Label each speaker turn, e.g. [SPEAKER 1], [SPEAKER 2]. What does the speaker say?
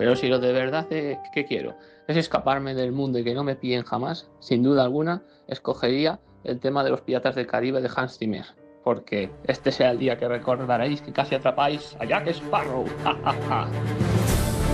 [SPEAKER 1] Pero si lo de verdad que quiero es escaparme del mundo y que no me pillen jamás, sin duda alguna, escogería el tema de los Piratas del Caribe de Hans Zimmer. Porque este sea el día que recordaréis que casi atrapáis a Jack Sparrow. ¡Ja, ja, ja!